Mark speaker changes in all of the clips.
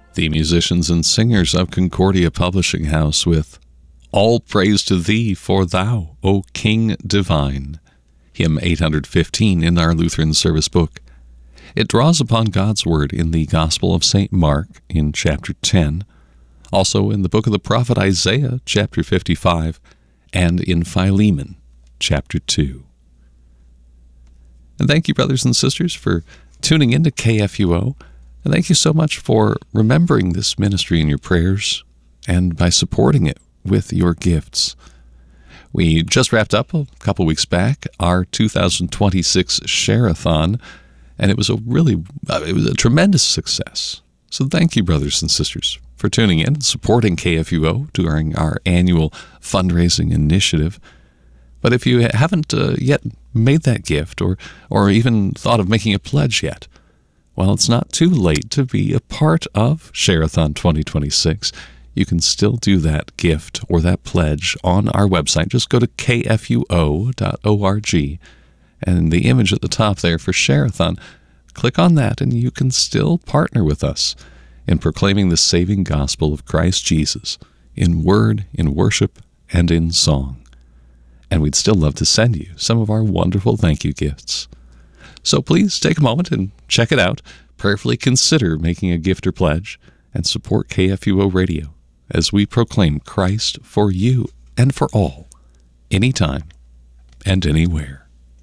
Speaker 1: The musicians and singers of Concordia Publishing House with All Praise to Thee, for Thou, O King Divine, hymn 815 in our Lutheran service book. It draws upon God's Word in the Gospel of St. Mark in chapter 10, also in the book of the prophet Isaiah, chapter 55, and in Philemon, chapter 2. And thank you, brothers and sisters, for tuning into KFUO. And thank you so much for remembering this ministry in your prayers and by supporting it with your gifts. We just wrapped up a couple weeks back our 2026 Share-a-thon, and it was a tremendous success. So thank you, brothers and sisters, for tuning in and supporting KFUO during our annual fundraising initiative. But if you haven't yet made that gift or even thought of making a pledge yet, well, it's not too late to be a part of Share-a-thon 2026. You can still do that gift or that pledge on our website. Just go to kfuo.org, and the image at the top there for Share-a-thon, click on that, and you can still partner with us in proclaiming the saving gospel of Christ Jesus in word, in worship, and in song. And we'd still love to send you some of our wonderful thank you gifts. So please take a moment and check it out. Prayerfully consider making a gift or pledge and support KFUO Radio as we proclaim Christ for you and for all, anytime and anywhere.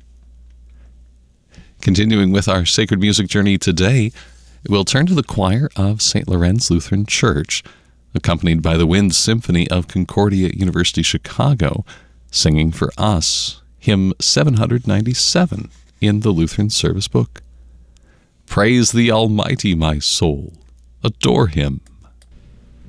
Speaker 1: Continuing with our sacred music journey today, we'll turn to the choir of St. Lorenz Lutheran Church, accompanied by the Wind Symphony of Concordia University Chicago, singing for us hymn 797 in the Lutheran service book. Praise the Almighty, my soul. Adore him,